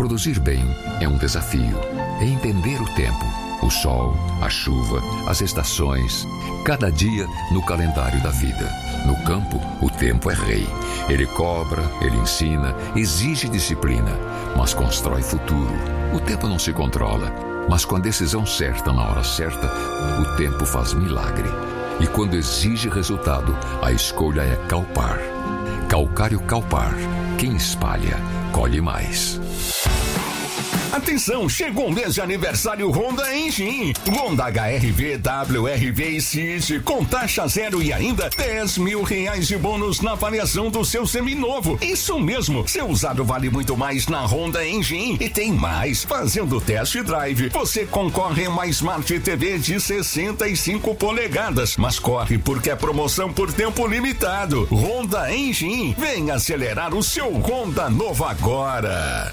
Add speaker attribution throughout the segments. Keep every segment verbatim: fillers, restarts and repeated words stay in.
Speaker 1: Produzir bem é um desafio. É entender o tempo, o sol, a chuva, as estações, cada dia no calendário da vida. No campo, o tempo é rei. Ele cobra, ele ensina, exige disciplina, mas constrói futuro. O tempo não se controla, mas com a decisão certa na hora certa, o tempo faz milagre. E quando exige resultado, a escolha é Calpar. Calcário Calpar. Quem espalha, colhe mais.
Speaker 2: Atenção, chegou o mês de aniversário Honda Engine. Honda H R V, W R V e Cid com taxa zero e ainda dez mil reais de bônus na avaliação do seu seminovo. Isso mesmo, seu usado vale muito mais na Honda Engine. E tem mais, fazendo test drive, você concorre a uma Smart T V de sessenta e cinco polegadas. Mas corre porque é promoção por tempo limitado. Honda Engine, vem acelerar o seu Honda novo agora.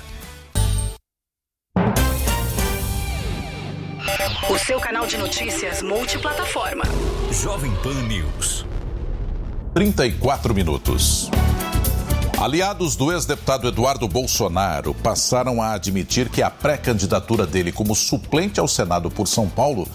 Speaker 3: O seu canal de notícias multiplataforma.
Speaker 2: Jovem Pan News.
Speaker 4: trinta e quatro minutos. Aliados do ex-deputado Eduardo Bolsonaro passaram a admitir que a pré-candidatura dele como suplente ao Senado por São Paulo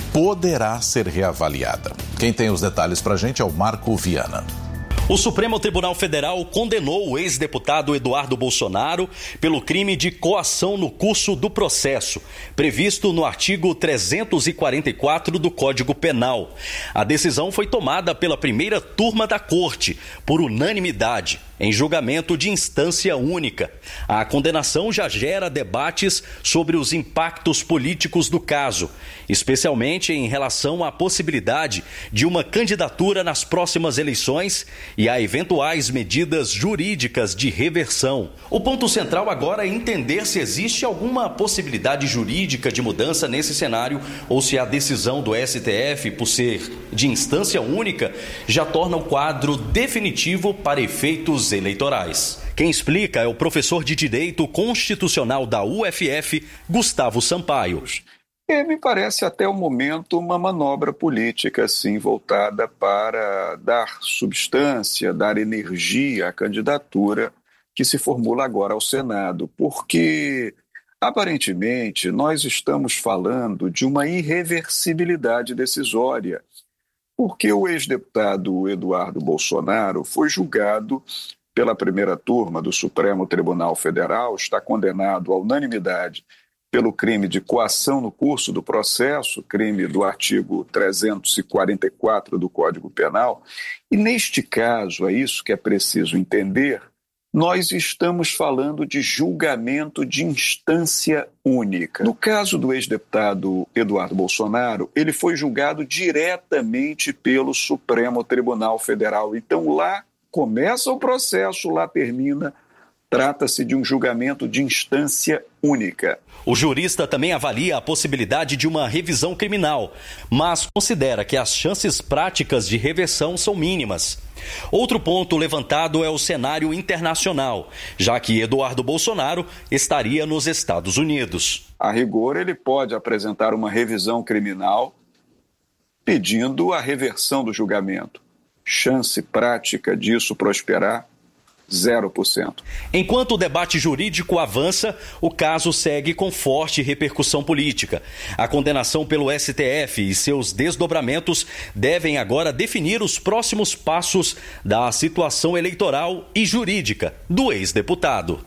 Speaker 4: poderá ser reavaliada. Quem tem os detalhes pra gente é o Marco Viana.
Speaker 5: O Supremo Tribunal Federal condenou o ex-deputado Eduardo Bolsonaro pelo crime de coação no curso do processo, previsto no artigo trezentos e quarenta e quatro do Código Penal. A decisão foi tomada pela primeira turma da Corte, por unanimidade, em julgamento de instância única. A condenação já gera debates sobre os impactos políticos do caso, especialmente em relação à possibilidade de uma candidatura nas próximas eleições e a eventuais medidas jurídicas de reversão. O ponto central agora é entender se existe alguma possibilidade jurídica de mudança nesse cenário ou se a decisão do S T F, por ser de instância única, já torna o quadro definitivo para efeitos eleitorais. Quem explica é o professor de Direito Constitucional da U F F, Gustavo Sampaio.
Speaker 6: É, me parece até o momento uma manobra política, assim, voltada para dar substância, dar energia à candidatura que se formula agora ao Senado, porque, aparentemente, nós estamos falando de uma irreversibilidade decisória, porque o ex-deputado Eduardo Bolsonaro foi julgado pela primeira turma do Supremo Tribunal Federal, está condenado à unanimidade pelo crime de coação no curso do processo, crime do artigo trezentos e quarenta e quatro do Código Penal. E neste caso, é isso que é preciso entender, nós estamos falando de julgamento de instância única. No caso do ex-deputado Eduardo Bolsonaro, ele foi julgado diretamente pelo Supremo Tribunal Federal. Então lá começa o processo, lá termina. Trata-se de um julgamento de instância única.
Speaker 5: O jurista também avalia a possibilidade de uma revisão criminal, mas considera que as chances práticas de reversão são mínimas. Outro ponto levantado é o cenário internacional, já que Eduardo Bolsonaro estaria nos Estados Unidos.
Speaker 6: A rigor, ele pode apresentar uma revisão criminal pedindo a reversão do julgamento. Chance prática disso prosperar? zero por cento.
Speaker 5: Enquanto o debate jurídico avança, o caso segue com forte repercussão política. A condenação pelo S T F e seus desdobramentos devem agora definir os próximos passos da situação eleitoral e jurídica do ex-deputado.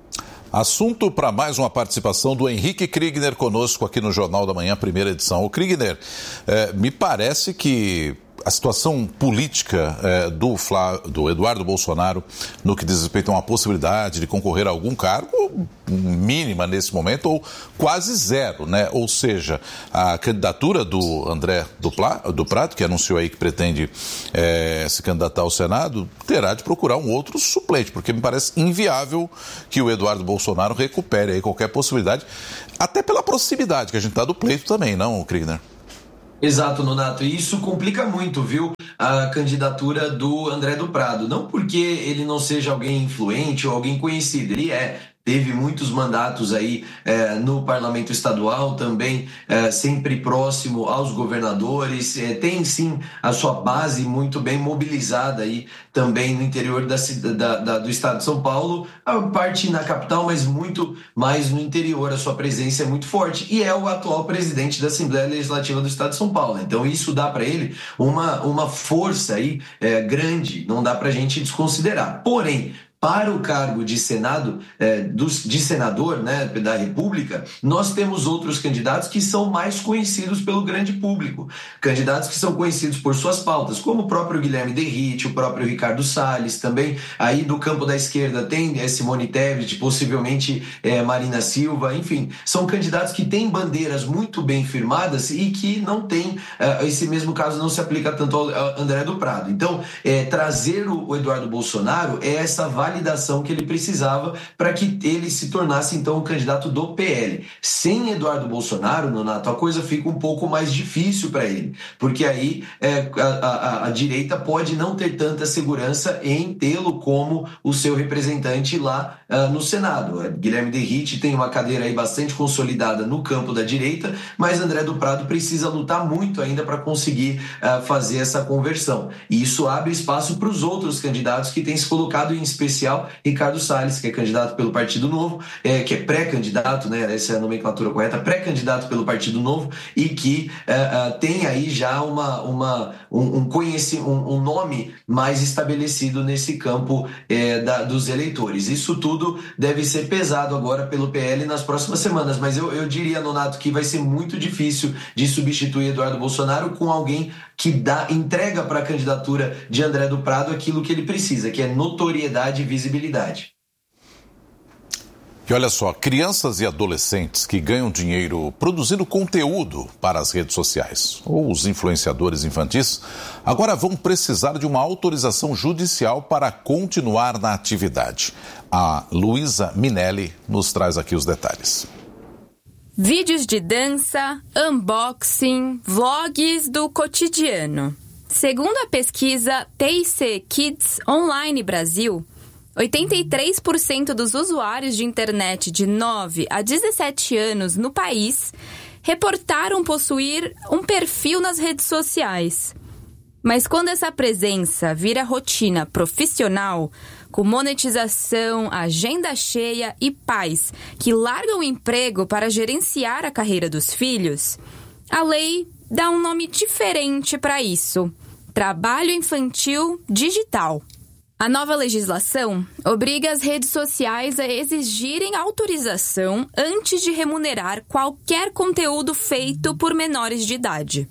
Speaker 4: Assunto para mais uma participação do Henrique Kriegner conosco aqui no Jornal da Manhã, primeira edição. O Kriegner, eh, me parece que a situação política eh, do, Flá, do Eduardo Bolsonaro, no que diz respeito a uma possibilidade de concorrer a algum cargo, mínima nesse momento, ou quase zero, né? Ou seja, a candidatura do André do, Plá, do Prato, que anunciou aí que pretende eh, se candidatar ao Senado, terá de procurar um outro suplente, porque me parece inviável que o Eduardo Bolsonaro recupere aí qualquer possibilidade, até pela proximidade que a gente está do pleito também, não, Kriegner?
Speaker 7: Exato, Nonato, e isso complica muito, viu, a candidatura do André do Prado, não porque ele não seja alguém influente ou alguém conhecido, ele é, teve muitos mandatos aí é, no parlamento estadual, também é, sempre próximo aos governadores, é, tem sim a sua base muito bem mobilizada aí também no interior da, da, da, do estado de São Paulo, a parte na capital, mas muito mais no interior, a sua presença é muito forte, e é o atual presidente da Assembleia Legislativa do estado de São Paulo, então isso dá para ele uma, uma força aí é, grande, não dá para a gente desconsiderar, porém, para o cargo de Senado, eh, dos, de senador, né, da República, nós temos outros candidatos que são mais conhecidos pelo grande público. Candidatos que são conhecidos por suas pautas, como o próprio Guilherme Derrite, o próprio Ricardo Salles, também aí do campo da esquerda tem eh, Simone Tebet, possivelmente eh, Marina Silva, enfim, são candidatos que têm bandeiras muito bem firmadas e que não tem, eh, esse mesmo caso não se aplica tanto ao, ao André do Prado. Então, eh, trazer o, o Eduardo Bolsonaro é essa validação que ele precisava para que ele se tornasse então o candidato do P L. Sem Eduardo Bolsonaro, Nonato, a coisa fica um pouco mais difícil para ele, porque aí é, a, a, a direita pode não ter tanta segurança em tê-lo como o seu representante lá uh, no Senado. Guilherme Derrite tem uma cadeira aí bastante consolidada no campo da direita, mas André do Prado precisa lutar muito ainda para conseguir uh, fazer essa conversão. E isso abre espaço para os outros candidatos que têm se colocado em especial Ricardo Salles, que é candidato pelo Partido Novo, é, que é pré-candidato, né, essa é a nomenclatura correta, pré-candidato pelo Partido Novo e que é, é, tem aí já uma, uma, um, um, conheci, um, um nome mais estabelecido nesse campo é, da, dos eleitores. Isso tudo deve ser pesado agora pelo P L nas próximas semanas, mas eu, eu diria, Nonato, que vai ser muito difícil de substituir Eduardo Bolsonaro com alguém que dá, entrega para a candidatura de André do Prado aquilo que ele precisa, que é notoriedade e visibilidade.
Speaker 4: E olha só, crianças e adolescentes que ganham dinheiro produzindo conteúdo para as redes sociais, ou os influenciadores infantis, agora vão precisar de uma autorização judicial para continuar na atividade. A Luísa Minelli nos traz aqui os detalhes.
Speaker 8: Vídeos de dança, unboxing, vlogs do cotidiano. Segundo a pesquisa T C Kids Online Brasil, oitenta e três por cento dos usuários de internet de nove a dezessete anos no país reportaram possuir um perfil nas redes sociais. Mas quando essa presença vira rotina profissional, com monetização, agenda cheia e pais que largam o emprego para gerenciar a carreira dos filhos, a lei dá um nome diferente para isso: trabalho infantil digital. A nova legislação obriga as redes sociais a exigirem autorização antes de remunerar qualquer conteúdo feito por menores de idade.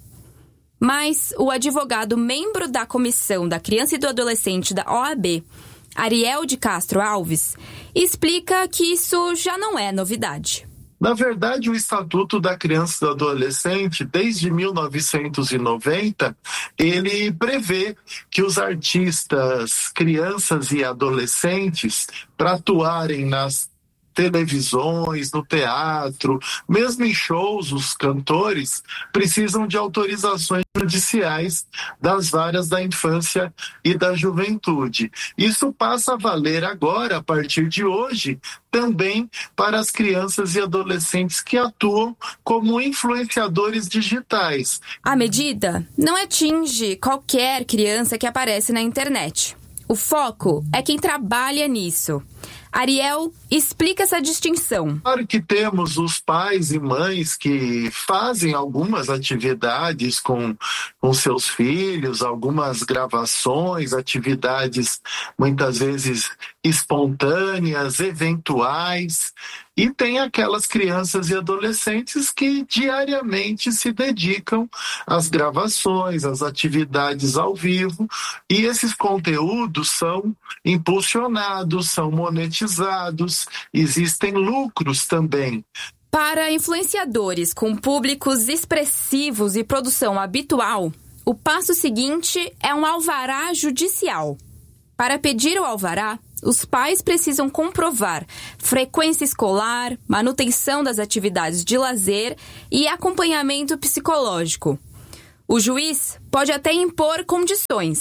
Speaker 8: Mas o advogado membro da Comissão da Criança e do Adolescente da O A B, Ariel de Castro Alves, explica que isso já não é novidade.
Speaker 9: Na verdade, o Estatuto da Criança e do Adolescente, desde mil novecentos e noventa, ele prevê que os artistas, crianças e adolescentes, para atuarem nas televisões, no teatro, mesmo em shows, os cantores precisam de autorizações judiciais das varas da infância e da juventude. Isso passa a valer agora, a partir de hoje, também para as crianças e adolescentes que atuam como influenciadores digitais.
Speaker 8: A medida não atinge qualquer criança que aparece na internet. O foco é quem trabalha nisso. Ariel explica essa distinção.
Speaker 9: Claro que temos os pais e mães que fazem algumas atividades com, com seus filhos, algumas gravações, atividades muitas vezes espontâneas, eventuais. E tem aquelas crianças e adolescentes que diariamente se dedicam às gravações, às atividades ao vivo, e esses conteúdos são impulsionados, são monetizados, existem lucros também.
Speaker 8: Para influenciadores com públicos expressivos e produção habitual, o passo seguinte é um alvará judicial. Para pedir o alvará, os pais precisam comprovar frequência escolar, manutenção das atividades de lazer e acompanhamento psicológico. O juiz pode até impor condições.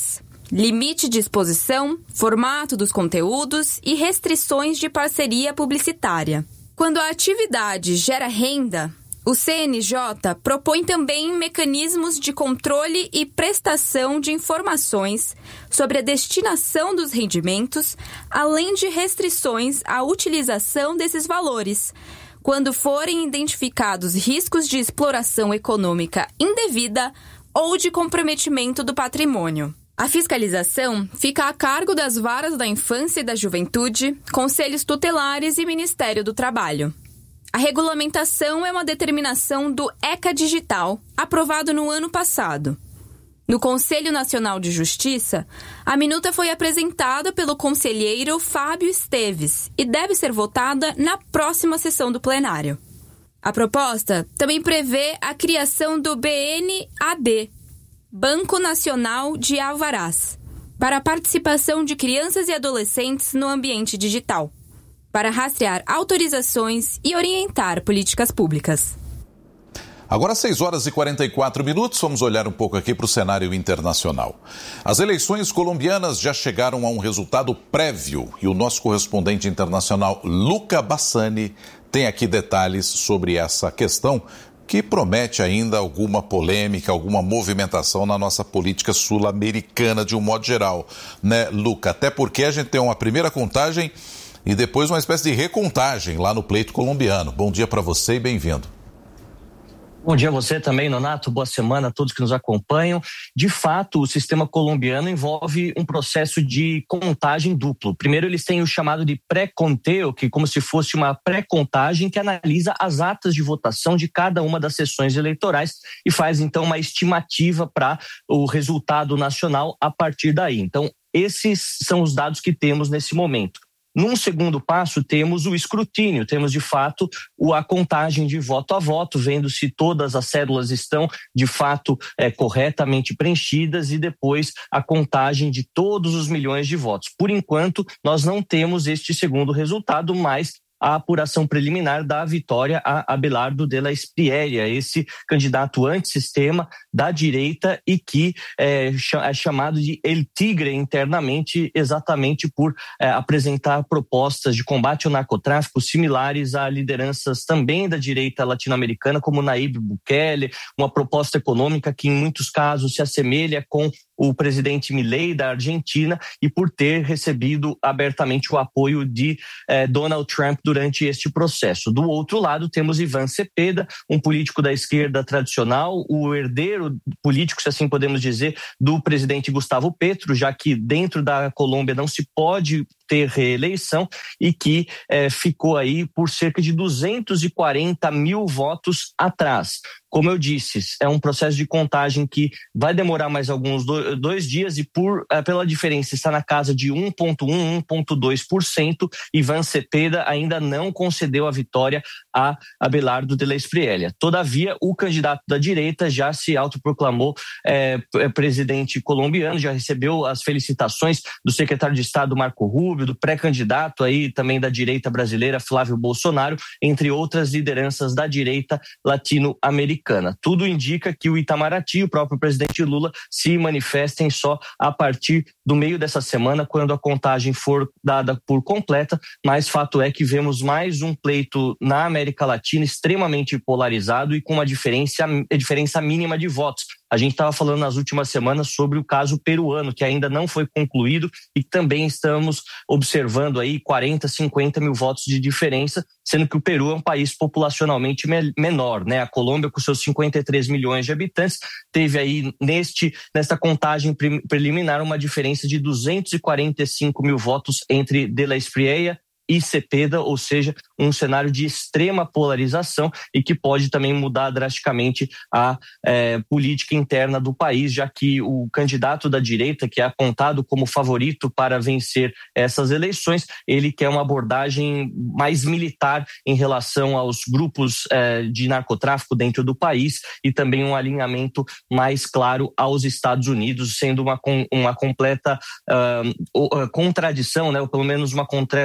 Speaker 8: limite de exposição, formato dos conteúdos e restrições de parceria publicitária. Quando a atividade gera renda, o C N J propõe também mecanismos de controle e prestação de informações sobre a destinação dos rendimentos, além de restrições à utilização desses valores, quando forem identificados riscos de exploração econômica indevida ou de comprometimento do patrimônio. A fiscalização fica a cargo das varas da infância e da juventude, conselhos tutelares e Ministério do Trabalho. A regulamentação é uma determinação do ECA Digital, aprovado no ano passado. No Conselho Nacional de Justiça, a minuta foi apresentada pelo conselheiro Fábio Esteves e deve ser votada na próxima sessão do plenário. A proposta também prevê a criação do B N A D, Banco Nacional de Alvarás, para a participação de crianças e adolescentes no ambiente digital, para rastrear autorizações e orientar políticas públicas.
Speaker 4: Agora, seis horas e quarenta e quatro minutos, vamos olhar um pouco aqui para o cenário internacional. As eleições colombianas já chegaram a um resultado prévio e o nosso correspondente internacional, Luca Bassani, tem aqui detalhes sobre essa questão que promete ainda alguma polêmica, alguma movimentação na nossa política sul-americana de um modo geral, né, Luca? Até porque a gente tem uma primeira contagem e depois uma espécie de recontagem lá no pleito colombiano. Bom dia para você e bem-vindo.
Speaker 10: Bom dia a você também, Nonato. Boa semana a todos que nos acompanham. De fato, o sistema colombiano envolve um processo de contagem duplo. Primeiro, eles têm o chamado de pré-conteo, que é como se fosse uma pré-contagem que analisa as atas de votação de cada uma das sessões eleitorais e faz, então, uma estimativa para o resultado nacional a partir daí. Então, esses são os dados que temos nesse momento. Num segundo passo, temos o escrutínio, temos de fato a contagem de voto a voto, vendo se todas as cédulas estão de fato é, corretamente preenchidas e depois a contagem de todos os milhões de votos. Por enquanto, nós não temos este segundo resultado, mas a apuração preliminar da vitória a Abelardo de la Espriella, esse candidato antissistema da direita e que é, é chamado de El Tigre internamente, exatamente por é, apresentar propostas de combate ao narcotráfico similares a lideranças também da direita latino-americana, como Nayib Bukele, uma proposta econômica que em muitos casos se assemelha com o presidente Milei da Argentina e por ter recebido abertamente o apoio de eh, Donald Trump durante este processo. Do outro lado, temos Iván Cepeda, um político da esquerda tradicional, o herdeiro político, se assim podemos dizer, do presidente Gustavo Petro, já que dentro da Colômbia não se pode ter reeleição e que eh, ficou aí por cerca de duzentos e quarenta mil votos atrás. Como eu disse, é um processo de contagem que vai demorar mais alguns do, dois dias e por, eh, pela diferença está na casa de um vírgula um, um vírgula dois por cento. Iván Cepeda ainda não concedeu a vitória a Abelardo de la Espriella. Todavia, o candidato da direita já se autoproclamou eh, presidente colombiano, já recebeu as felicitações do secretário de Estado Marco Rubio, do pré-candidato aí também da direita brasileira Flávio Bolsonaro, entre outras lideranças da direita latino-americana. Tudo indica que o Itamaraty, o próprio presidente Lula, se manifestem só a partir do meio dessa semana, quando a contagem for dada por completa, mas fato é que vemos mais um pleito na América Latina extremamente polarizado e com uma diferença, diferença mínima de votos. A gente estava falando nas últimas semanas sobre o caso peruano, que ainda não foi concluído e também estamos observando aí quarenta, cinquenta mil votos de diferença, sendo que o Peru é um país populacionalmente me- menor, né? A Colômbia, com seus cinquenta e três milhões de habitantes, teve aí neste, nesta contagem pre- preliminar uma diferença de duzentos e quarenta e cinco mil votos entre de la Espriella e Cepeda, ou seja, um cenário de extrema polarização e que pode também mudar drasticamente a é, política interna do país, já que o candidato da direita, que é apontado como favorito para vencer essas eleições, ele quer uma abordagem mais militar em relação aos grupos é, de narcotráfico dentro do país e também um alinhamento mais claro aos Estados Unidos, sendo uma, uma completa uh, contradição, né, ou pelo menos uma contra, completa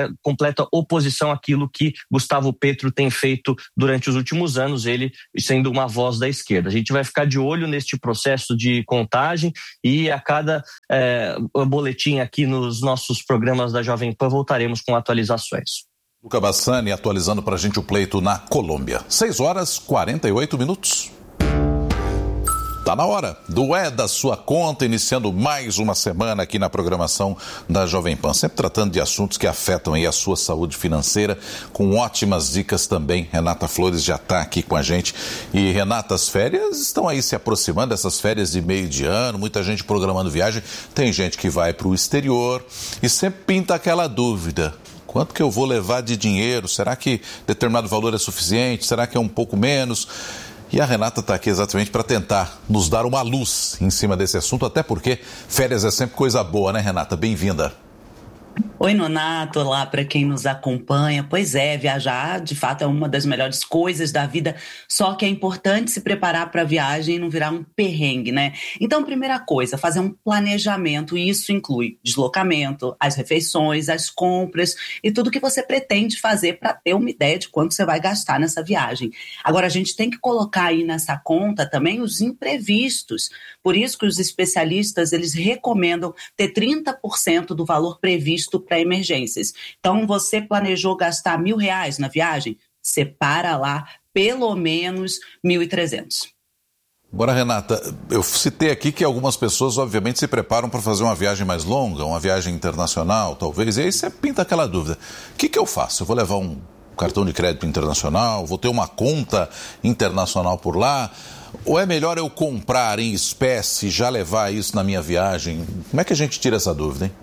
Speaker 10: completa oposição àquilo que Gustavo Petro tem feito durante os últimos anos, ele sendo uma voz da esquerda. A gente vai ficar de olho neste processo de contagem e a cada é, boletim aqui nos nossos programas da Jovem Pan voltaremos com atualizações.
Speaker 4: Luca Bassani atualizando para a gente o pleito na Colômbia. seis horas e quarenta e oito minutos. Tá na hora do É da Sua Conta, iniciando mais uma semana aqui na programação da Jovem Pan, sempre tratando de assuntos que afetam aí a sua saúde financeira, com ótimas dicas também. Renata Flores já está aqui com a gente. E Renata, as férias estão aí se aproximando, essas férias de meio de ano, muita gente programando viagem, tem gente que vai para o exterior e sempre pinta aquela dúvida: quanto que eu vou levar de dinheiro? Será que determinado valor é suficiente? Será que é um pouco menos? E a Renata está aqui exatamente para tentar nos dar uma luz em cima desse assunto, até porque férias é sempre coisa boa, né, Renata? Bem-vinda.
Speaker 11: Oi, Nonato, olá para quem nos acompanha. Pois é, viajar de fato é uma das melhores coisas da vida, só que é importante se preparar para a viagem e não virar um perrengue, né? Então, primeira coisa, fazer um planejamento, e isso inclui deslocamento, as refeições, as compras e tudo que você pretende fazer para ter uma ideia de quanto você vai gastar nessa viagem. Agora, a gente tem que colocar aí nessa conta também os imprevistos. Por isso que os especialistas, eles recomendam ter trinta por cento do valor previsto para emergências. Então, você planejou gastar mil reais na viagem? Separa lá pelo menos mil e trezentos.
Speaker 4: Agora, Renata, eu citei aqui que algumas pessoas, obviamente, se preparam para fazer uma viagem mais longa, uma viagem internacional, talvez, e aí você pinta aquela dúvida: o que, que eu faço? Eu vou levar um cartão de crédito internacional? Vou ter uma conta internacional por lá? Ou é melhor eu comprar em espécie e já levar isso na minha viagem? Como é que a gente tira essa dúvida, hein?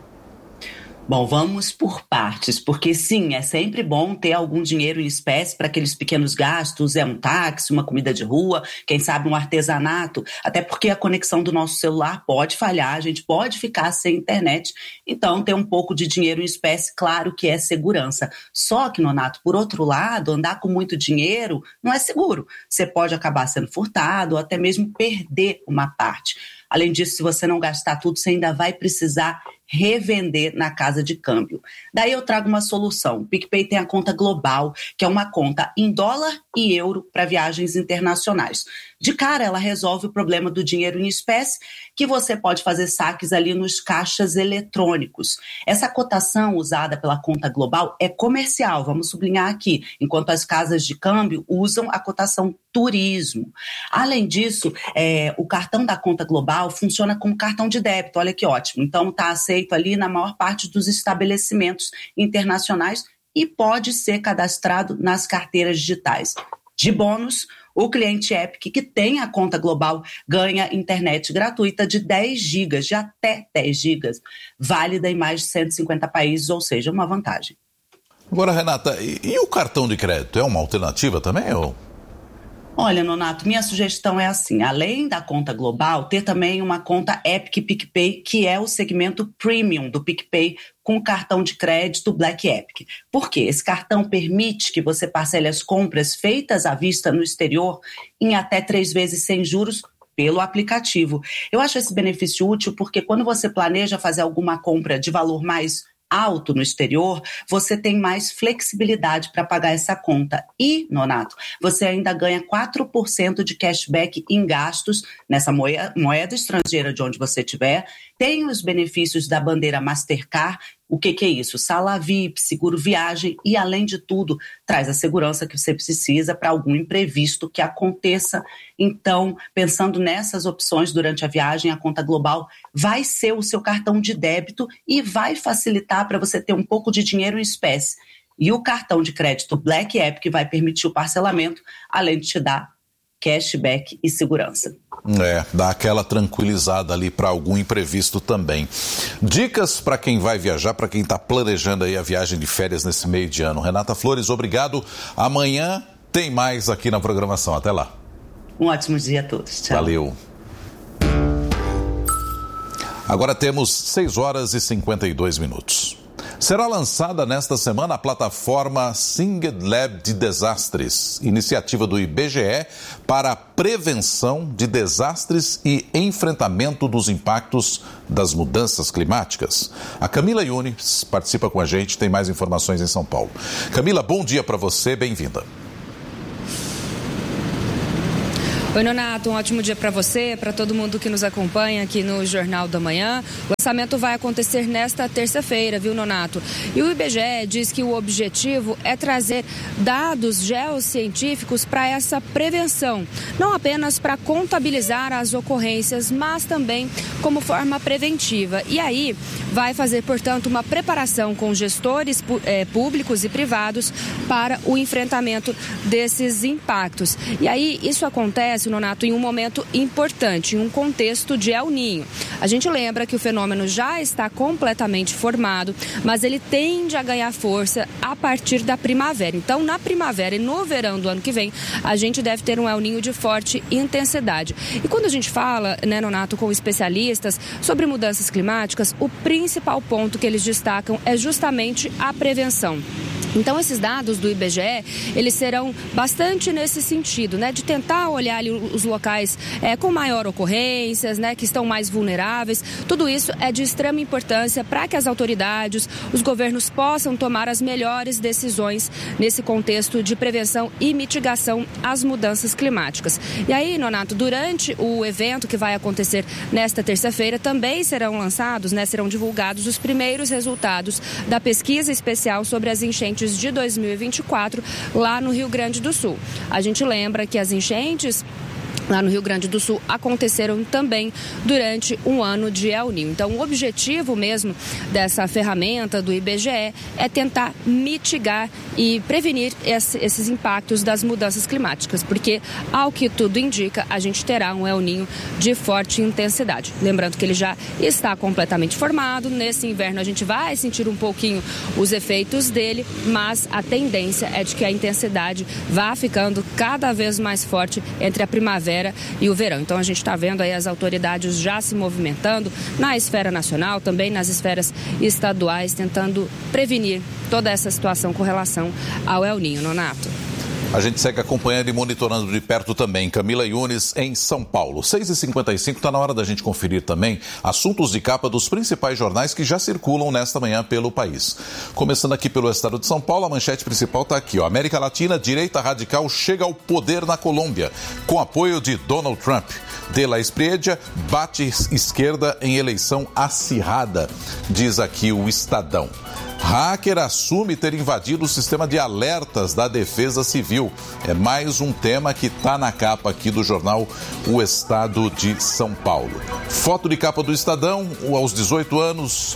Speaker 11: Bom, vamos por partes, porque sim, é sempre bom ter algum dinheiro em espécie para aqueles pequenos gastos, é um táxi, uma comida de rua, quem sabe um artesanato, até porque a conexão do nosso celular pode falhar, a gente pode ficar sem internet, então ter um pouco de dinheiro em espécie, claro que é segurança. Só que, Nonato, por outro lado, andar com muito dinheiro não é seguro, você pode acabar sendo furtado ou até mesmo perder uma parte. Além disso, se você não gastar tudo, você ainda vai precisar revender na casa de câmbio. Daí eu trago uma solução. O PicPay tem a conta global, que é uma conta em dólar e euro para viagens internacionais. De cara, ela resolve o problema do dinheiro em espécie, que você pode fazer saques ali nos caixas eletrônicos. Essa cotação usada pela conta global é comercial, vamos sublinhar aqui, enquanto as casas de câmbio usam a cotação turismo. Além disso, é, o cartão da conta global funciona como cartão de débito, olha que ótimo. Então está aceito ali na maior parte dos estabelecimentos internacionais e pode ser cadastrado nas carteiras digitais. De bônus, o cliente Epic, que tem a conta global, ganha internet gratuita de dez gigas, de até dez gigas, válida em mais de cento e cinquenta países, ou seja, uma vantagem.
Speaker 4: Agora, Renata, e, e o cartão de crédito? É uma alternativa também, ou...
Speaker 11: Olha, Nonato, minha sugestão é assim, além da conta global, ter também uma conta Epic PicPay, que é o segmento premium do PicPay, com cartão de crédito Black Epic. Por quê? Esse cartão permite que você parcele as compras feitas à vista no exterior em até três vezes sem juros pelo aplicativo. Eu acho esse benefício útil porque quando você planeja fazer alguma compra de valor mais alto no exterior, você tem mais flexibilidade para pagar essa conta. E, Nonato, você ainda ganha quatro por cento de cashback em gastos nessa moeda, moeda estrangeira de onde você estiver. Tem os benefícios da bandeira Mastercard. O que, que é isso? Sala V I P, seguro viagem e, além de tudo, traz a segurança que você precisa para algum imprevisto que aconteça. Então, pensando nessas opções durante a viagem, a conta global vai ser o seu cartão de débito e vai facilitar para você ter um pouco de dinheiro em espécie. E o cartão de crédito Black Epic vai permitir o parcelamento, além de te dar cashback e segurança.
Speaker 4: É, dá aquela tranquilizada ali para algum imprevisto também. Dicas para quem vai viajar, para quem está planejando aí a viagem de férias nesse meio de ano. Renata Flores, obrigado. Amanhã tem mais aqui na programação. Até lá.
Speaker 11: Um ótimo dia a todos. Tchau.
Speaker 4: Valeu. Agora temos seis horas e cinquenta e dois minutos. Será lançada nesta semana a plataforma Singed Lab de Desastres, iniciativa do I B G E para a prevenção de desastres e enfrentamento dos impactos das mudanças climáticas. A Camila Yunes participa com a gente, tem mais informações em São Paulo. Camila, bom dia para você, bem-vinda.
Speaker 12: Oi, Nonato, um ótimo dia para você, para todo mundo que nos acompanha aqui no Jornal da Manhã. O lançamento vai acontecer nesta terça-feira, viu, Nonato? E o I B G E diz que o objetivo é trazer dados geocientíficos para essa prevenção, não apenas para contabilizar as ocorrências, mas também como forma preventiva. E aí vai fazer, portanto, uma preparação com gestores é, públicos e privados para o enfrentamento desses impactos. E aí isso acontece, Nonato, em um momento importante, em um contexto de El Niño. A gente lembra que o fenômeno já está completamente formado, mas ele tende a ganhar força a partir da primavera. Então, na primavera e no verão do ano que vem, a gente deve ter um El Niño de forte intensidade. E quando a gente fala, né, Nonato, com especialistas sobre mudanças climáticas, o principal ponto que eles destacam é justamente a prevenção. Então, esses dados do I B G E, eles serão bastante nesse sentido, né, de tentar olhar ali os locais é, com maior ocorrências, né, que estão mais vulneráveis. Tudo isso é de extrema importância para que as autoridades, os governos possam tomar as melhores decisões nesse contexto de prevenção e mitigação às mudanças climáticas. E aí, Nonato, durante o evento que vai acontecer nesta terça-feira, também serão lançados, né, serão divulgados os primeiros resultados da pesquisa especial sobre as enchentes de dois mil e vinte e quatro lá no Rio Grande do Sul. A gente lembra que as enchentes lá no Rio Grande do Sul aconteceram também durante um ano de El Niño. Então, o objetivo mesmo dessa ferramenta do I B G E é tentar mitigar e prevenir esse, esses impactos das mudanças climáticas, porque, ao que tudo indica, a gente terá um El Niño de forte intensidade. Lembrando que ele já está completamente formado, nesse inverno a gente vai sentir um pouquinho os efeitos dele, mas a tendência é de que a intensidade vá ficando cada vez mais forte entre a primavera e o verão. Então a gente está vendo aí as autoridades já se movimentando na esfera nacional, também nas esferas estaduais, tentando prevenir toda essa situação com relação ao El Niño, Nonato.
Speaker 4: A gente segue acompanhando e monitorando de perto também. Camila Yunes, em São Paulo. seis e cinquenta e cinco, está na hora da gente conferir também assuntos de capa dos principais jornais que já circulam nesta manhã pelo país. Começando aqui pelo estado de São Paulo, a manchete principal está aqui, ó. América Latina, direita radical chega ao poder na Colômbia, com apoio de Donald Trump. De la Espriella bate esquerda em eleição acirrada, diz aqui o Estadão. Hacker assume ter invadido o sistema de alertas da Defesa Civil. É mais um tema que está na capa aqui do jornal O Estado de São Paulo. Foto de capa do Estadão, aos dezoito anos,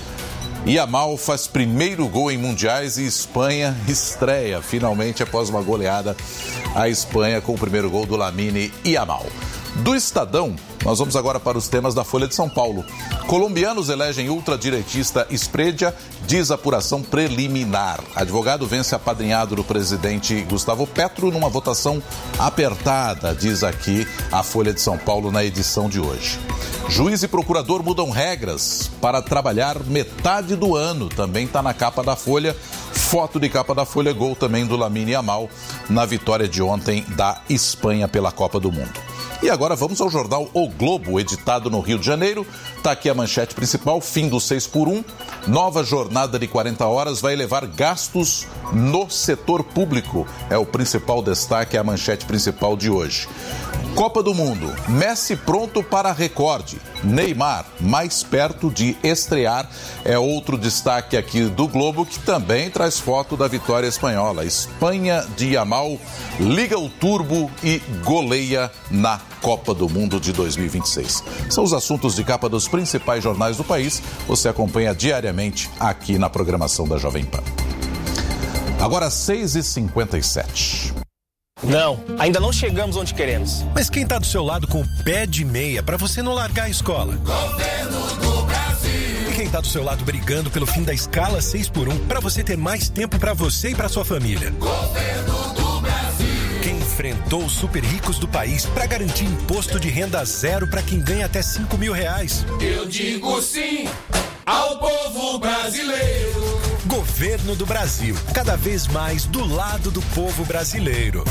Speaker 4: Yamal faz primeiro gol em mundiais e Espanha estreia, finalmente, após uma goleada, a Espanha com o primeiro gol do Lamine Yamal. Do Estadão, nós vamos agora para os temas da Folha de São Paulo. Colombianos elegem ultradireitista Espriella, diz apuração preliminar. Advogado vence apadrinhado do presidente Gustavo Petro numa votação apertada, diz aqui a Folha de São Paulo na edição de hoje. Juiz e procurador mudam regras para trabalhar metade do ano. Também está na capa da Folha. Foto de capa da Folha, gol também do Lamine Yamal na vitória de ontem da Espanha pela Copa do Mundo. E agora vamos ao jornal O Globo, editado no Rio de Janeiro. Está aqui a manchete principal, fim do seis por um. Nova jornada de quarenta horas vai elevar gastos no setor público. É o principal destaque, é a manchete principal de hoje. Copa do Mundo, Messi pronto para recorde. Neymar, mais perto de estrear, é outro destaque aqui do Globo, que também traz foto da vitória espanhola. Espanha de Yamal liga o turbo e goleia na Copa do Mundo de dois mil e vinte e seis. São os assuntos de capa dos principais jornais do país. Você acompanha diariamente aqui na programação da Jovem Pan. Agora seis e cinquenta e sete.
Speaker 13: Não, ainda não chegamos onde queremos.
Speaker 14: Mas quem tá do seu lado com o pé de meia pra você não largar a escola?
Speaker 15: Governo do Brasil.
Speaker 14: E quem tá do seu lado brigando pelo fim da escala seis por um pra você ter mais tempo pra você e pra sua família?
Speaker 15: Governo do Brasil.
Speaker 14: Quem enfrentou os super ricos do país pra garantir imposto de renda zero pra quem ganha até cinco mil reais?
Speaker 15: Eu digo sim ao povo brasileiro.
Speaker 14: Governo do Brasil, cada vez mais do lado do povo brasileiro.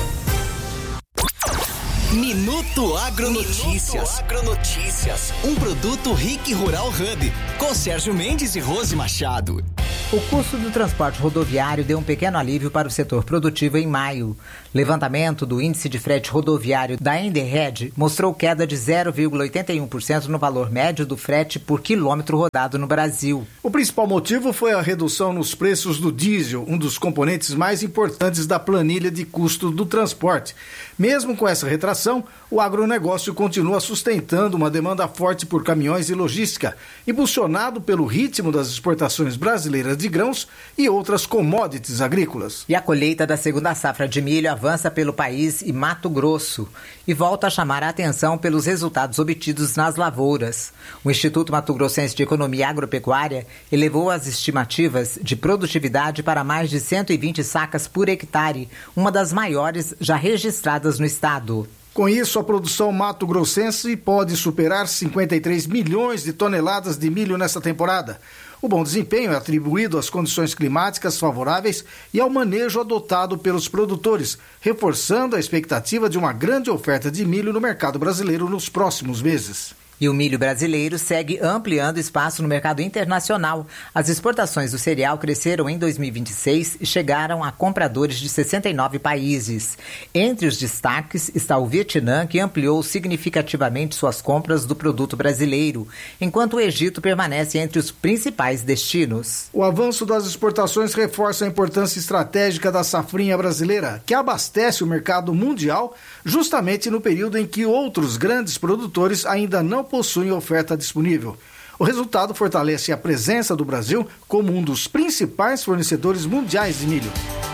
Speaker 16: Minuto Agronotícias. Minuto Agronotícias, um produto Rick Rural Hub, com Sérgio Mendes e Rose Machado.
Speaker 17: O custo do transporte rodoviário deu um pequeno alívio para o setor produtivo em maio. Levantamento do índice de frete rodoviário da Enderred mostrou queda de zero vírgula oitenta e um por cento no valor médio do frete por quilômetro rodado no Brasil.
Speaker 18: O principal motivo foi a redução nos preços do diesel, um dos componentes mais importantes da planilha de custo do transporte. Mesmo com essa retração, o agronegócio continua sustentando uma demanda forte por caminhões e logística, impulsionado pelo ritmo das exportações brasileiras de grãos e outras commodities agrícolas.
Speaker 17: E a colheita da segunda safra de milho avança pelo país e Mato Grosso e volta a chamar a atenção pelos resultados obtidos nas lavouras. O Instituto Mato Grossense de Economia Agropecuária elevou as estimativas de produtividade para mais de cento e vinte sacas por hectare, uma das maiores já registradas no estado.
Speaker 18: Com isso, a produção mato-grossense pode superar cinquenta e três milhões de toneladas de milho nesta temporada. O bom desempenho é atribuído às condições climáticas favoráveis e ao manejo adotado pelos produtores, reforçando a expectativa de uma grande oferta de milho no mercado brasileiro nos próximos meses.
Speaker 17: E o milho brasileiro segue ampliando espaço no mercado internacional. As exportações do cereal cresceram em dois mil e vinte e seis e chegaram a compradores de sessenta e nove países. Entre os destaques está o Vietnã, que ampliou significativamente suas compras do produto brasileiro, enquanto o Egito permanece entre os principais destinos.
Speaker 18: O avanço das exportações reforça a importância estratégica da safrinha brasileira, que abastece o mercado mundial justamente no período em que outros grandes produtores ainda não possuem oferta disponível. O resultado fortalece a presença do Brasil como um dos principais fornecedores mundiais de milho.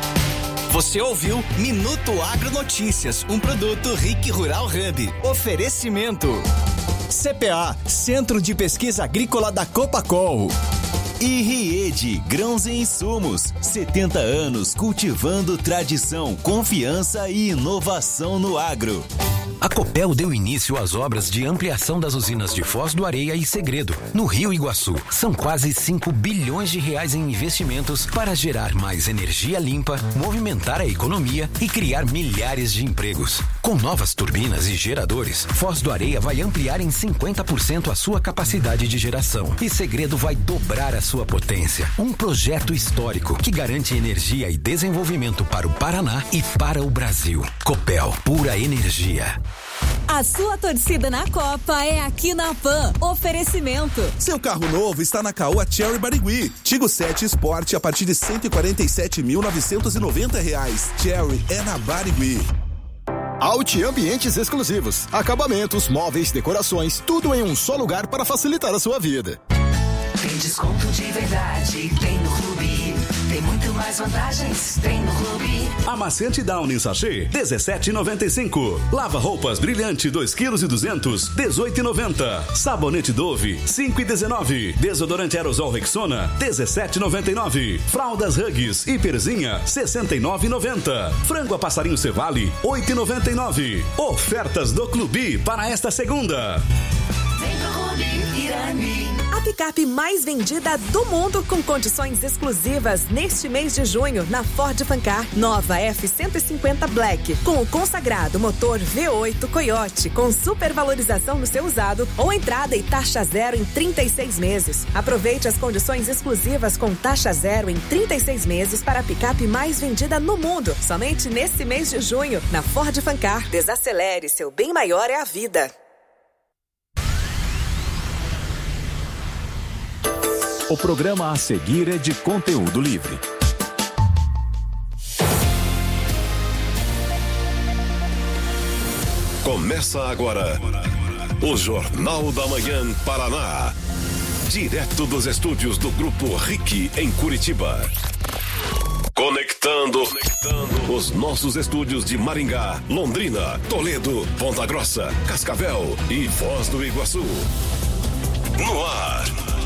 Speaker 16: Você ouviu Minuto Agronotícias, um produto Rick Rural Hub. Oferecimento C P A, Centro de Pesquisa Agrícola da Copacol. E Riede, grãos e insumos, setenta anos cultivando tradição, confiança e inovação no agro.
Speaker 19: A Copel deu início às obras de ampliação das usinas de Foz do Areia e Segredo, no Rio Iguaçu. São quase cinco bilhões de reais em investimentos para gerar mais energia limpa, movimentar a economia e criar milhares de empregos. Com novas turbinas e geradores, Foz do Areia vai ampliar em cinquenta por cento a sua capacidade de geração e Segredo vai dobrar a sua potência. Um projeto histórico que garante energia e desenvolvimento para o Paraná e para o Brasil. Copel, pura energia.
Speaker 20: A sua torcida na Copa é aqui na Pan. Oferecimento.
Speaker 21: Seu carro novo está na Caoa Cherry Barigui. Tigo sete Sport a partir de cento e quarenta e sete mil novecentos e noventa reais. Cherry é na Barigui.
Speaker 22: Alt Ambientes Exclusivos. Acabamentos, móveis, decorações, tudo em um só lugar para facilitar a sua vida.
Speaker 23: Tem desconto de verdade, tem no Clube. Tem muito mais vantagens, tem no Clube.
Speaker 24: Amaciante Downy sachê, dezessete e noventa e cinco. Lava roupas brilhante, dois quilos e duzentos, dezoito e noventa. Sabonete Dove, cinco e dezenove. Desodorante aerosol Rexona, dezessete e noventa e nove. Fraldas Huggies e Perzinha, sessenta e nove e noventa. Frango a passarinho Cevale, oito e noventa e nove. Ofertas do Clube para esta segunda.
Speaker 23: Vem pro Clube Irani.
Speaker 20: A picape mais vendida do mundo com condições exclusivas neste mês de junho na Ford Fancar. Nova F cento e cinquenta Black com o consagrado motor V oito Coyote com supervalorização no seu usado ou entrada e taxa zero em trinta e seis meses. Aproveite as condições exclusivas com taxa zero em trinta e seis meses para a picape mais vendida no mundo. Somente nesse mês de junho na Ford Fancar. Desacelere, seu bem maior é a vida.
Speaker 25: O programa a seguir é de conteúdo livre.
Speaker 26: Começa agora o Jornal da Manhã Paraná. Direto dos estúdios do Grupo Rick em Curitiba. Conectando, Conectando os nossos estúdios de Maringá, Londrina, Toledo, Ponta Grossa, Cascavel e Foz do Iguaçu. No ar,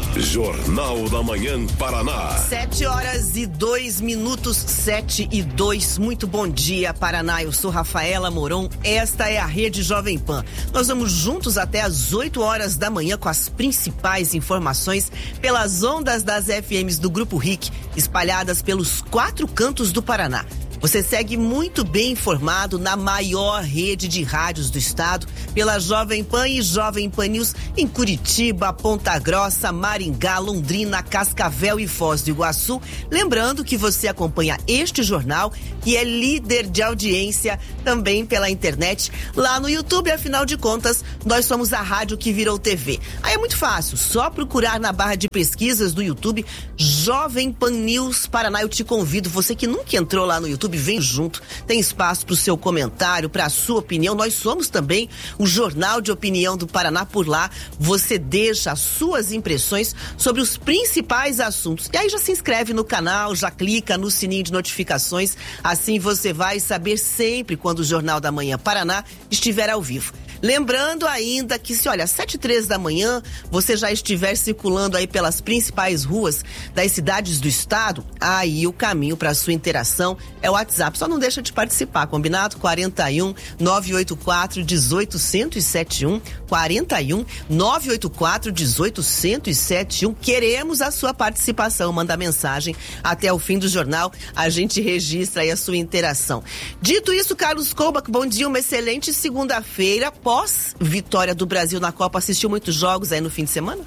Speaker 26: Jornal da Manhã Paraná.
Speaker 1: Sete horas e dois minutos, sete e dois. Muito bom dia, Paraná. Eu sou Rafaela Moron. Esta é a Rede Jovem Pan. Nós vamos juntos até às oito horas da manhã com as principais informações pelas ondas das F Ms do Grupo R I C, espalhadas pelos quatro cantos do Paraná. Você segue muito bem informado na maior rede de rádios do estado, pela Jovem Pan e Jovem Pan News em Curitiba, Ponta Grossa, Maringá, Londrina, Cascavel e Foz do Iguaçu. Lembrando que você acompanha este jornal, que é líder de audiência também pela internet, lá no YouTube. Afinal de contas, nós somos a rádio que virou T V. Aí é muito fácil, só procurar na barra de pesquisas do YouTube Jovem Pan News Paraná. Eu te convido, você que nunca entrou lá no YouTube, vem junto, tem espaço para o seu comentário, para a sua opinião. Nós somos também o Jornal de Opinião do Paraná. Por lá você deixa as suas impressões sobre os principais assuntos. E aí já se inscreve no canal, já clica no sininho de notificações, assim você vai saber sempre quando o Jornal da Manhã Paraná estiver ao vivo. Lembrando ainda que se, olha, às sete e três da manhã, você já estiver circulando aí pelas principais ruas das cidades do estado, aí o caminho para sua interação é o WhatsApp. Só não deixa de participar, combinado? quarenta e um, nove oito quatro, dezoito, cento e setenta e um, quarenta e um, nove oito quatro, dezoito, cento e setenta e um. Queremos a sua participação. Manda mensagem até o fim do jornal, a gente registra aí a sua interação. Dito isso, Carlos Koubach, bom dia, uma excelente segunda-feira. Pós vitória do Brasil na Copa, assistiu muitos jogos aí no fim de semana?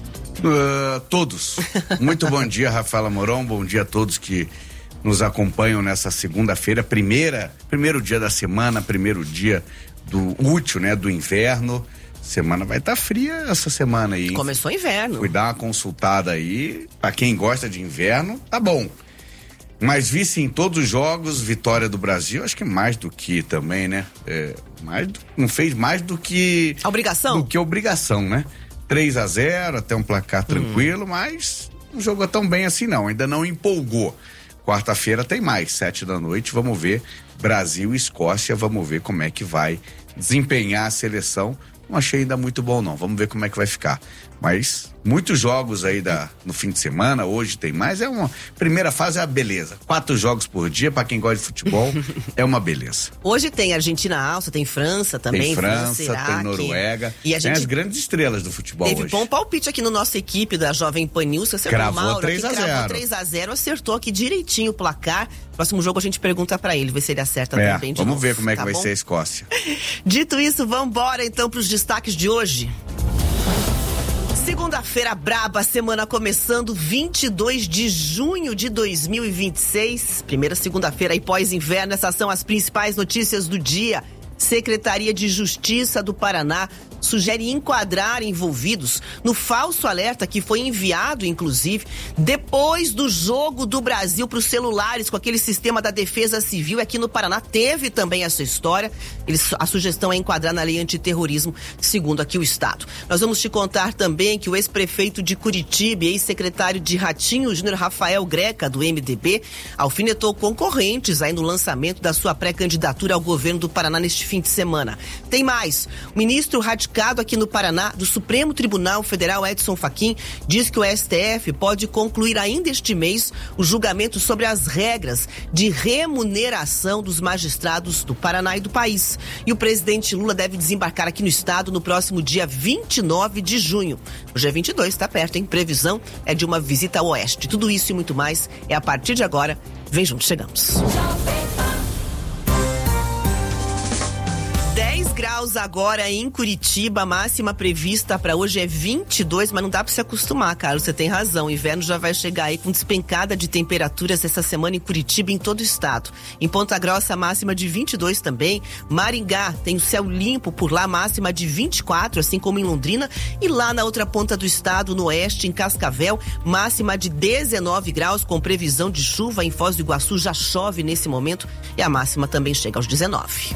Speaker 2: Uh, todos. Muito bom dia, Rafaela Moron. Bom dia a todos que nos acompanham nessa segunda-feira, primeira, primeiro dia da semana, primeiro dia do útil, né, do inverno. Semana vai estar tá fria essa semana aí.
Speaker 1: Começou inverno.
Speaker 2: Fui dar uma consultada aí, pra quem gosta de inverno, tá bom. Mas vice em todos os jogos, vitória do Brasil, acho que mais do que também, né? É, mais do, não fez mais do que...
Speaker 1: Obrigação?
Speaker 2: Do que obrigação, né? três a zero, até um placar tranquilo, hum. mas não jogou tão bem assim não, ainda não empolgou. Quarta-feira tem mais, sete da noite, vamos ver Brasil e Escócia, vamos ver como é que vai desempenhar a seleção. Não achei ainda muito bom não, vamos ver como é que vai ficar. Mas muitos jogos aí da, no fim de semana, hoje tem mais, é uma primeira fase é a beleza, quatro jogos por dia, pra quem gosta de futebol, é uma beleza.
Speaker 1: Hoje tem Argentina, Áustria, tem França também.
Speaker 2: Tem França, tem Noruega,
Speaker 1: e a gente
Speaker 2: tem as grandes estrelas do futebol
Speaker 1: teve
Speaker 2: hoje.
Speaker 1: bom palpite aqui no nossa equipe da Jovem Pan News, você
Speaker 2: cravou três a zero.
Speaker 1: três a zero, acertou aqui direitinho o placar. Próximo jogo a gente pergunta pra ele, ver se ele acerta
Speaker 2: é,
Speaker 1: também de
Speaker 2: vamos
Speaker 1: novo,
Speaker 2: ver como é que
Speaker 1: tá
Speaker 2: vai
Speaker 1: bom?
Speaker 2: ser a Escócia.
Speaker 1: Dito isso, vamos embora então pros destaques de hoje. Segunda-feira braba, semana começando, vinte e dois de junho de dois mil e vinte e seis. Primeira segunda-feira aí pós-inverno, essas são as principais notícias do dia. Secretaria de Justiça do Paraná sugere enquadrar envolvidos no falso alerta que foi enviado, inclusive, depois do jogo do Brasil para os celulares com aquele sistema da Defesa Civil. Aqui no Paraná teve também essa história. Eles, a sugestão é enquadrar na lei antiterrorismo, segundo aqui o Estado. Nós vamos te contar também que o ex-prefeito de Curitiba e ex-secretário de Ratinho, Júnior Rafael Greca, do M D B, alfinetou concorrentes aí no lançamento da sua pré-candidatura ao governo do Paraná neste fim de semana. Tem mais. O ministro radicado aqui no Paraná do Supremo Tribunal Federal, Edson Fachin, diz que o S T F pode concluir ainda este mês o julgamento sobre as regras de remuneração dos magistrados do Paraná e do país. E o presidente Lula deve desembarcar aqui no estado no próximo dia vinte e nove de junho. Hoje é vinte e dois, está perto, hein? Previsão é de uma visita ao oeste. Tudo isso e muito mais é a partir de agora. Vem junto, chegamos. dez graus agora em Curitiba, a máxima prevista para hoje é vinte e dois, mas não dá para se acostumar, Carlos, você tem razão, o inverno já vai chegar aí com despencada de temperaturas essa semana em Curitiba e em todo o estado. Em Ponta Grossa, máxima de vinte e dois também, Maringá tem o céu limpo por lá, máxima de vinte e quatro, assim como em Londrina, e lá na outra ponta do estado, no oeste, em Cascavel, máxima de dezenove graus, com previsão de chuva. Em Foz do Iguaçu já chove nesse momento e a máxima também chega aos dezenove.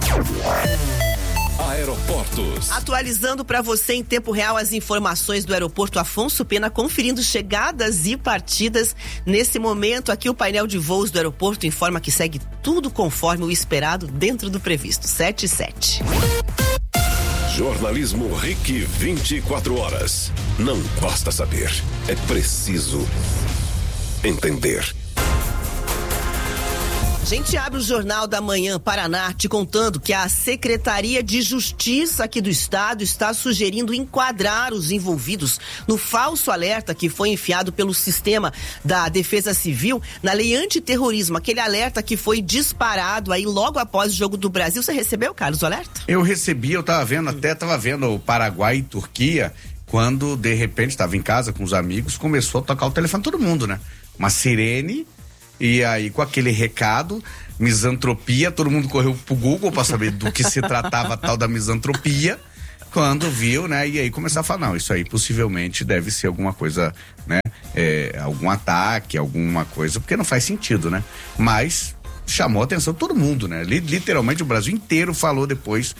Speaker 26: Aeroportos.
Speaker 1: Atualizando para você em tempo real as informações do aeroporto Afonso Pena, conferindo chegadas e partidas. Nesse momento, aqui o painel de voos do aeroporto informa que segue tudo conforme o esperado dentro do previsto. sete e sete.
Speaker 26: Jornalismo R I C vinte e quatro horas. Não basta saber, é preciso entender.
Speaker 1: A gente abre o Jornal da Manhã Paraná te contando que a Secretaria de Justiça aqui do estado está sugerindo enquadrar os envolvidos no falso alerta que foi enfiado pelo sistema da Defesa Civil na lei antiterrorismo, aquele alerta que foi disparado aí logo após o Jogo do Brasil. Você recebeu, Carlos, o alerta?
Speaker 2: Eu recebi, eu tava vendo, até tava vendo o Paraguai e Turquia, quando de repente estava em casa com os amigos, começou a tocar o telefone todo mundo, né? Uma sirene. E aí, com aquele recado, misantropia, todo mundo correu pro Google para saber do que se tratava a tal da misantropia, quando viu, né? E aí começar a falar, não, isso aí possivelmente deve ser alguma coisa, né? É, algum ataque, alguma coisa, porque não faz sentido, né? Mas chamou a atenção de todo mundo, né? Literalmente o Brasil inteiro falou depois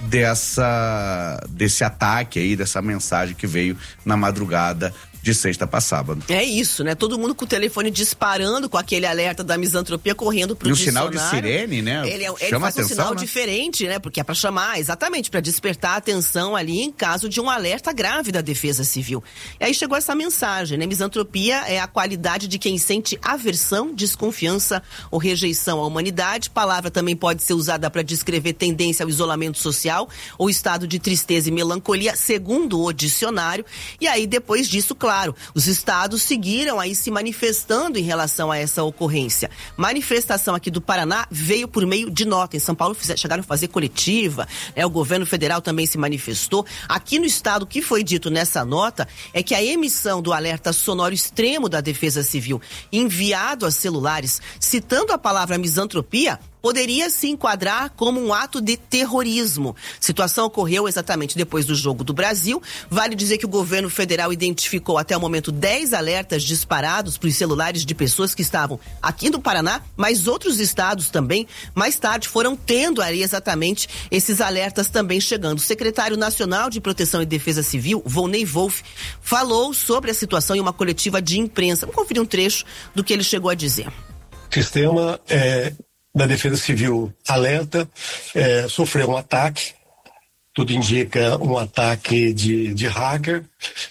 Speaker 2: dessa, desse ataque aí, dessa mensagem que veio na madrugada de sexta para sábado.
Speaker 1: É isso, né? Todo mundo com o telefone disparando com aquele alerta da misantropia correndo pro dicionário.
Speaker 2: E o sinal de sirene, né?
Speaker 1: Ele, ele
Speaker 2: Chama
Speaker 1: faz
Speaker 2: atenção,
Speaker 1: um sinal
Speaker 2: né?
Speaker 1: diferente, né? Porque é para chamar, exatamente, para despertar a atenção ali em caso de um alerta grave da Defesa Civil. E aí chegou essa mensagem, né? Misantropia é a qualidade de quem sente aversão, desconfiança ou rejeição à humanidade. Palavra também pode ser usada para descrever tendência ao isolamento social ou estado de tristeza e melancolia, segundo o dicionário. E aí, depois disso, claro, Claro, os estados seguiram aí se manifestando em relação a essa ocorrência. Manifestação aqui do Paraná veio por meio de nota. Em São Paulo fizeram, chegaram a fazer coletiva, né? O governo federal também se manifestou. Aqui no estado, o que foi dito nessa nota é que a emissão do alerta sonoro extremo da Defesa Civil enviado a celulares, citando a palavra misantropia, poderia se enquadrar como um ato de terrorismo. Situação ocorreu exatamente depois do Jogo do Brasil. Vale dizer que o governo federal identificou até o momento dez alertas disparados para os celulares de pessoas que estavam aqui no Paraná, mas outros estados também, mais tarde, foram tendo ali exatamente esses alertas também chegando. O secretário nacional de Proteção e Defesa Civil, Volney Wolff, falou sobre a situação em uma coletiva de imprensa. Vamos conferir um trecho do que ele chegou a dizer.
Speaker 3: O sistema é... da Defesa Civil alerta, é, sofreu um ataque, tudo indica um ataque de, de hacker.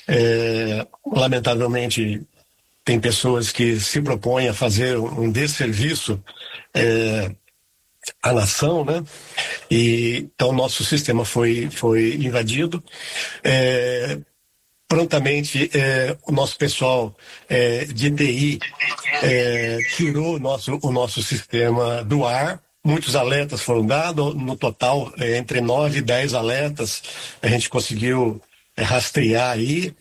Speaker 3: É, lamentavelmente, tem pessoas que se propõem a fazer um desserviço é, à nação, né? E, então, nosso sistema foi, foi invadido. É, Prontamente, é, o nosso pessoal é, de T I é, tirou o nosso, o nosso sistema do ar. Muitos alertas foram dados, no total, é, entre nove e dez alertas, a gente conseguiu é, rastrear aí.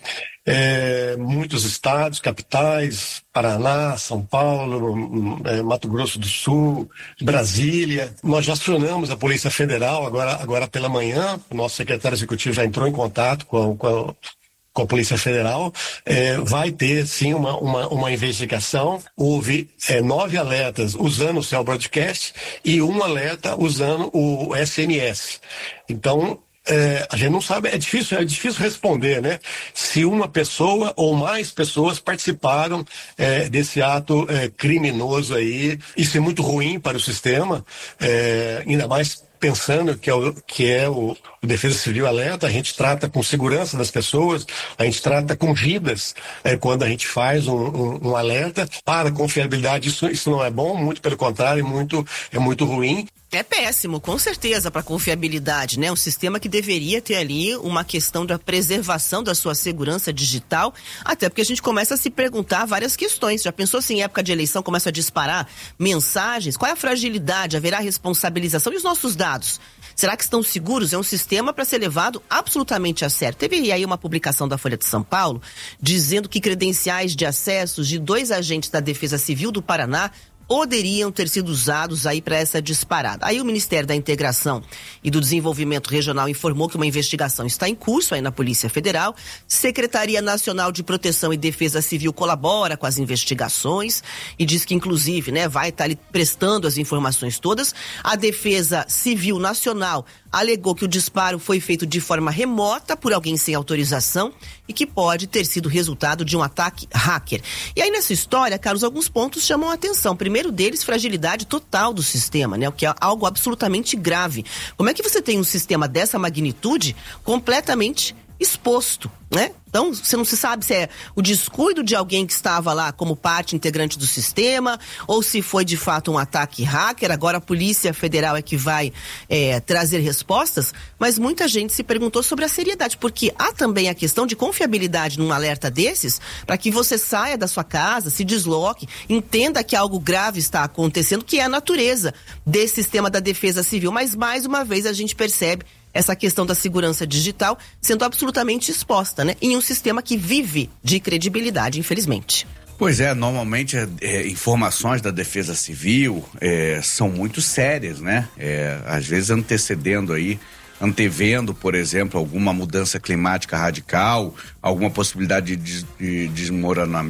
Speaker 3: É, muitos estados, capitais, Paraná, São Paulo, é, Mato Grosso do Sul, Brasília. Nós já acionamos a Polícia Federal agora, agora pela manhã. O nosso secretário executivo já entrou em contato com, com a com a Polícia Federal, é, vai ter sim uma, uma, uma investigação. Houve é, nove alertas usando o Cell Broadcast e um alerta usando o S M S. Então, é, a gente não sabe, é difícil, é difícil responder, né? Se uma pessoa ou mais pessoas participaram é, desse ato é, criminoso aí. Isso é muito ruim para o sistema, é, ainda mais pensando que é, o, que é o, o Defesa Civil alerta. A gente trata com segurança das pessoas, a gente trata com vidas é, quando a gente faz um, um, um alerta. Para a confiabilidade, isso, isso não é bom, muito pelo contrário, muito, é muito ruim.
Speaker 1: É péssimo, com certeza, para a confiabilidade, né? Um sistema que deveria ter ali uma questão da preservação da sua segurança digital, até porque a gente começa a se perguntar várias questões. Já pensou se em época de eleição começa a disparar mensagens? Qual é a fragilidade? Haverá responsabilização? E os nossos dados? Será que estão seguros? É um sistema para ser levado absolutamente a sério. Teve aí uma publicação da Folha de São Paulo dizendo que credenciais de acessos de dois agentes da Defesa Civil do Paraná poderiam ter sido usados aí para essa disparada. Aí o Ministério da Integração e do Desenvolvimento Regional informou que uma investigação está em curso aí na Polícia Federal. Secretaria Nacional de Proteção e Defesa Civil colabora com as investigações e diz que, inclusive, né, vai estar ali prestando as informações todas. A Defesa Civil Nacional alegou que o disparo foi feito de forma remota por alguém sem autorização e que pode ter sido resultado de um ataque hacker. E aí nessa história, Carlos, alguns pontos chamam a atenção. Primeiro, primeiro deles, fragilidade total do sistema, né? O que é algo absolutamente grave. Como é que você tem um sistema dessa magnitude completamente exposto, né? Então, você não se sabe se é o descuido de alguém que estava lá como parte integrante do sistema, ou se foi de fato um ataque hacker. Agora a Polícia Federal é que vai é, trazer respostas, mas muita gente se perguntou sobre a seriedade, porque há também a questão de confiabilidade num alerta desses, para que você saia da sua casa, se desloque, entenda que algo grave está acontecendo, que é a natureza desse sistema da Defesa Civil. Mas, mais uma vez, a gente percebe essa questão da segurança digital sendo absolutamente exposta, né? Em um sistema que vive de credibilidade, infelizmente.
Speaker 2: Pois é, normalmente é, é, informações da Defesa Civil é, são muito sérias, né? É, às vezes antecedendo aí, antevendo, por exemplo, alguma mudança climática radical, alguma possibilidade de, de desmoronamento